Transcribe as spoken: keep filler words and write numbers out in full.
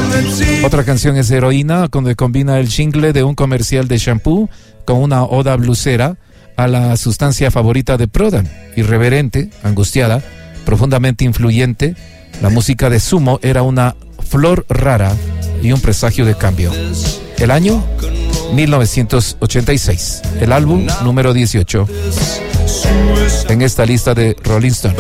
Otra canción es Heroína, donde combina el jingle de un comercial de shampoo con una oda blusera a la sustancia favorita de Prodan. Irreverente, angustiada, profundamente influyente, la música de Sumo era una flor rara y un presagio de cambio. El año mil novecientos ochenta y seis, el álbum número dieciocho en esta lista de Rolling Stone.